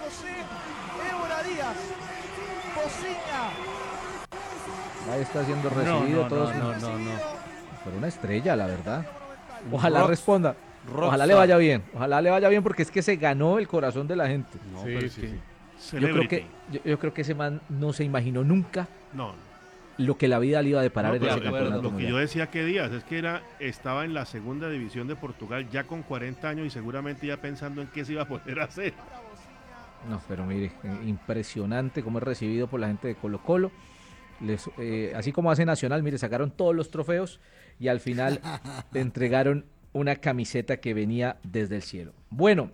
José, Évora Díaz, Pociña. Ahí está siendo recibido todos. No. Pero una estrella, la verdad. Ojalá responda. Rockstar. Ojalá le vaya bien. Ojalá le vaya bien porque es que se ganó el corazón de la gente. No, Sí, pero es sí. que Yo creo que ese man no se imaginó nunca no. lo que la vida le iba a deparar No, en pero ese campeonato lo que mundial. yo decía que Díaz es que estaba en la segunda división de Portugal ya con 40 años y seguramente ya pensando en qué se iba a poder hacer. No, pero mire, impresionante cómo es recibido por la gente de Colo Colo. Así como hace Nacional, mire, sacaron todos los trofeos y al final le entregaron una camiseta que venía desde el cielo. Bueno,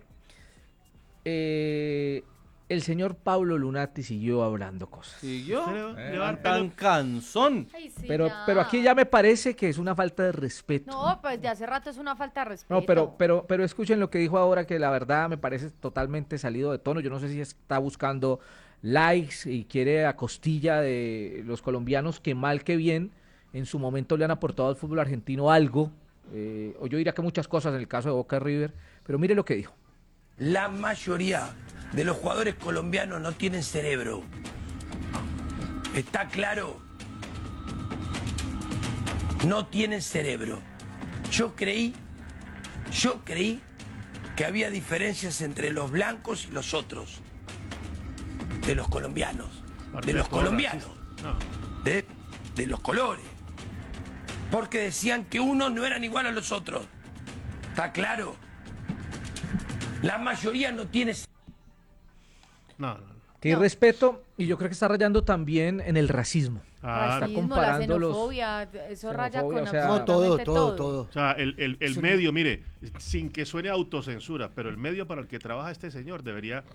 el señor Pablo Lunati siguió hablando cosas. ¿Siguió? Le va a dar Tan cansón. Ay, sí, Pero ya. aquí ya me parece que es una falta de respeto. No, pues de hace rato es una falta de respeto. No, pero escuchen lo que dijo ahora, que la verdad me parece totalmente salido de tono. Yo no sé si está buscando likes y quiere a costilla de los colombianos que mal que bien en su momento le han aportado al fútbol argentino algo. O yo diría que muchas cosas en el caso de Boca River. Pero mire lo que dijo. La mayoría de los jugadores colombianos no tienen cerebro. ¿Está claro? No tienen cerebro. Yo creí que había diferencias entre los blancos y los otros. De los colombianos. De los colombianos. No. De los colores. Porque decían que unos no eran igual a los otros. ¿Está claro? La mayoría no tiene... No. Tiene respeto y yo creo que está rayando también en el racismo. Racismo, Está comparando la xenofobia, eso raya xenofobia, con o sea, No, absolutamente todo. O sea, el medio, mire, sin que suene autocensura, pero el medio para el que trabaja este señor debería...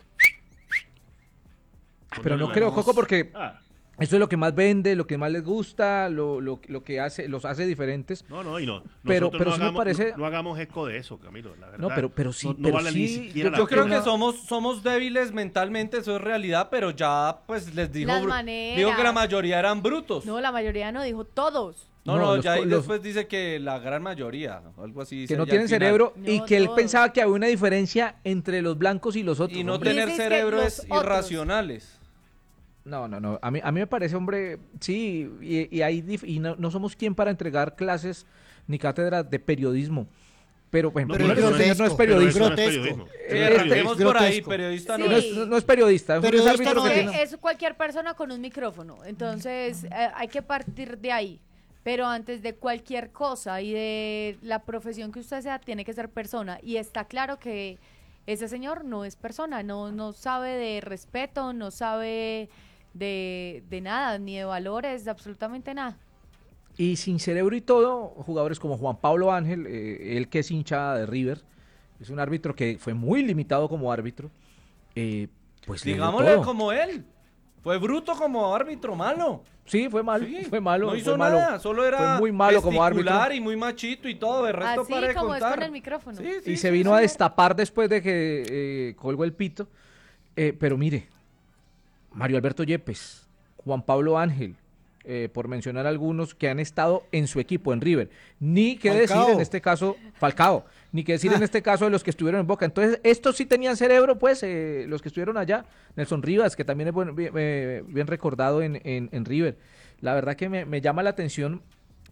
Pero no creo, Coco, porque Ah, eso es lo que más vende, lo que más les gusta, lo que hace, los hace diferentes. no, y no. Pero Nosotros no sí me hagamos, parece- no hagamos eco de eso, Camilo, la verdad. No, pero sí, No pero vale ni sí, siquiera la Yo creo pena. que somos débiles mentalmente, eso es realidad, pero ya pues les dijo, Las maneras. dijo que la mayoría eran brutos. No, la mayoría no dijo todos. No, los ya ahí co- los- después dice que la gran mayoría, o algo así. Que dice no ya tienen al final. cerebro No, y que él todos. pensaba que había una diferencia entre los blancos y los otros. Y no hombre. tener Dices que cerebro los es otros. irracionales. No. A mí me parece, hombre, sí, y no somos quien para entregar clases ni cátedras de periodismo. Pero, por ejemplo, No, primero, pero el señor no es grotesco, periodista. Pero eso no es grotesco. periodismo. Sí, Eso no es arranquemos periodismo. por ahí, Grotesco. periodista Sí. no No es. es periodista, es un Periodista árbitro no que es. tiene- Es cualquier persona con un micrófono, entonces hay que partir de ahí. Pero antes de cualquier cosa y de la profesión que usted sea, tiene que ser persona. Y está claro que ese señor no es persona, no sabe de respeto, no sabe de nada, ni de valores, de absolutamente nada. Y sin cerebro y todo, jugadores como Juan Pablo Ángel, él que es hincha de River, es un árbitro que fue muy limitado como árbitro, pues le dio Digámosle todo. como él. Fue bruto como árbitro, malo. Sí, fue malo, Sí, fue malo. No hizo fue malo. nada, solo era Fue muy malo como árbitro. gesticular y muy machito y todo, de resto Así para de como es contar. con el micrófono. Sí, Y sí, se sí, vino sí. a destapar después de que colgó el pito. Pero mire, Mario Alberto Yepes, Juan Pablo Ángel, por mencionar algunos que han estado en su equipo en River. Ni que Falcao. decir en este caso, Falcao, ni que decir en este caso de los que estuvieron en Boca. Entonces, estos sí tenían cerebro, pues, los que estuvieron allá. Nelson Rivas, que también es bien recordado en River. La verdad que me llama la atención.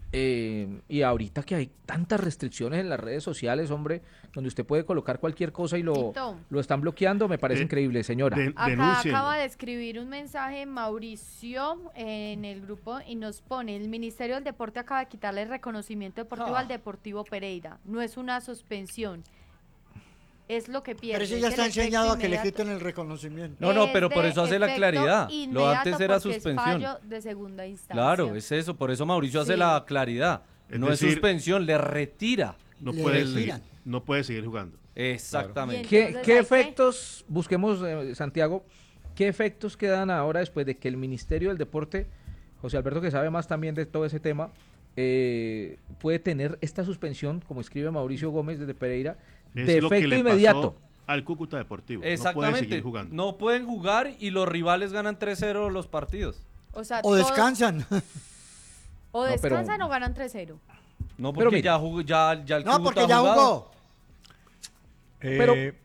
Y ahorita que hay tantas restricciones en las redes sociales, hombre, donde usted puede colocar cualquier cosa y Tito. lo están bloqueando, me parece increíble, señora. Acá Denúncienlo. acaba de escribir un mensaje Mauricio en el grupo y nos pone: el Ministerio del Deporte acaba de quitarle el reconocimiento deportivo al Deportivo Pereira. No es una suspensión. Es lo que pierde. Pero ese ya es está el efecto enseñado a que le inmediato. quiten el reconocimiento. No, pero Es por de eso hace la efecto claridad. Lo inmediato antes era porque es suspensión. fallo de segunda instancia. Claro, es eso, por eso Mauricio hace Sí. la claridad. Es No decir, es suspensión, le retira. No Le puede retiran. seguir, no puede seguir jugando. Exactamente. Bien. Entonces, ¿Qué ¿hay efectos, busquemos, Santiago, qué efectos quedan ahora después de que el Ministerio del Deporte, José Alberto, que sabe más también de todo ese tema, puede tener esta suspensión, como escribe Mauricio Gómez desde Pereira, Es de lo que efecto le inmediato? pasó al Cúcuta Deportivo. No puede Exactamente. seguir jugando. No pueden jugar y los rivales ganan 3-0 los partidos. O sea, O descansan. O No, pero- descansan o ganan 3-0. No, Pero porque mira. ya el No, Cúcuta porque ha ya jugado. jugó. Pero